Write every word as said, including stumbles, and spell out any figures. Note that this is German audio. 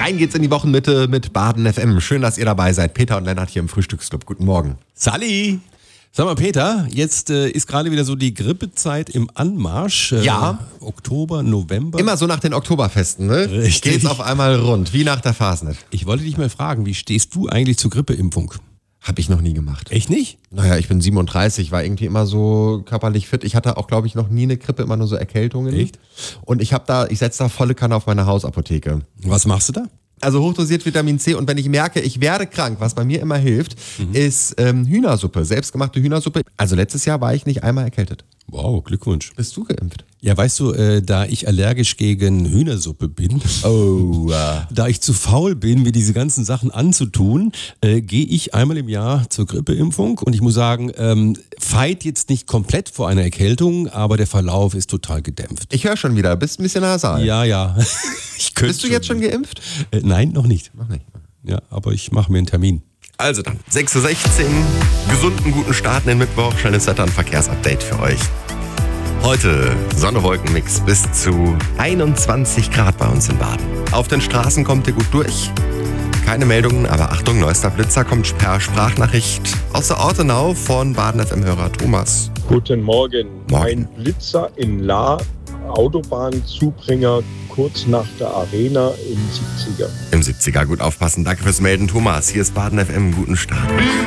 Rein geht's in die Wochenmitte mit Baden F M. Schön, dass ihr dabei seid. Peter und Lennart hier im Frühstücksclub. Guten Morgen. Sally! Sag mal, Peter, jetzt äh, ist gerade wieder so die Grippezeit im Anmarsch. Äh, Ja. Oktober, November. Immer so nach den Oktoberfesten, ne? Richtig. Geht's auf einmal rund, wie nach der Fasnet. Ich wollte dich mal fragen, wie stehst du eigentlich zur Grippeimpfung? Hab ich noch nie gemacht. Echt nicht? Naja, ich bin siebenunddreißig, war irgendwie immer so körperlich fit. Ich hatte auch, glaube ich, noch nie eine Grippe, immer nur so Erkältungen. Echt? Und ich habe da, ich setze da volle Kanne auf meine Hausapotheke. Was machst du da? Also hochdosiert Vitamin C, und wenn ich merke, ich werde krank, was bei mir immer hilft, mhm. ist ähm, Hühnersuppe, selbstgemachte Hühnersuppe. Also letztes Jahr war ich nicht einmal erkältet. Wow, Glückwunsch. Bist du geimpft? Ja, weißt du, äh, da ich allergisch gegen Hühnersuppe bin, Oh, äh. da ich zu faul bin, mir diese ganzen Sachen anzutun, äh, gehe ich einmal im Jahr zur Grippeimpfung. Und ich muss sagen, ähm, fight jetzt nicht komplett vor einer Erkältung, aber der Verlauf ist total gedämpft. Ich höre schon wieder, bist ein bisschen nasal. Ja, ja. Ich könnte Bist du jetzt schon geimpft? Äh, nein, noch nicht. Noch nicht. Ja, aber ich mache mir einen Termin. Also dann, sechs Uhr sechzehn, gesunden, guten Start in den Mittwoch, schönes Wetter und Verkehrsupdate für euch. Heute Sonne-Wolken-Mix bis zu einundzwanzig Grad bei uns in Baden. Auf den Straßen kommt ihr gut durch. Keine Meldungen, aber Achtung, neuester Blitzer kommt per Sprachnachricht aus der Ortenau von Baden F M-Hörer Thomas. Guten Morgen. Morgen. Ein Blitzer in La, Autobahnzubringer kurz nach der Arena im siebziger. Im siebziger, gut aufpassen. Danke fürs Melden, Thomas. Hier ist Baden F M, guten Start.